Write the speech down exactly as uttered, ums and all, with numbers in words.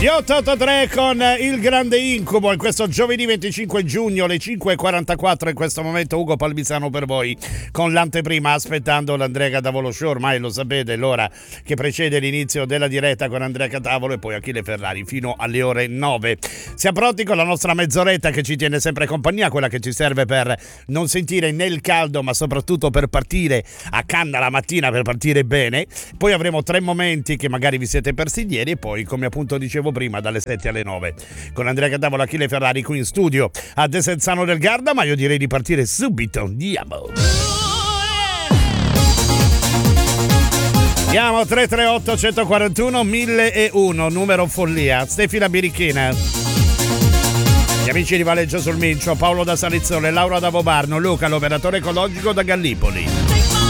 Gli otto otto tre con il grande incubo in questo giovedì venticinque giugno alle cinque e quarantaquattro. In questo momento Ugo Palmisano per voi con l'anteprima, aspettando l'Andrea Catavolo Show. Ormai lo sapete, l'ora che precede l'inizio della diretta con Andrea Catavolo e poi Achille Ferrari fino alle ore nove. Siamo pronti con la nostra mezz'oretta che ci tiene sempre compagnia, quella che ci serve per non sentire né il caldo ma soprattutto per partire a canna la mattina, per partire bene. Poi avremo tre momenti che magari vi siete persi ieri e poi, come appunto dicevo prima, dalle sette alle nove con Andrea Catavolo, Achille Ferrari qui in studio a Desenzano del Garda. Ma io direi di partire subito. Andiamo Andiamo tre tre otto uno quattro uno mille uno, numero follia. Stefina Birichina, gli amici di Valeggio sul Mincio, Paolo da Salizzone, Laura da Vobarno, Luca l'operatore ecologico da Gallipoli.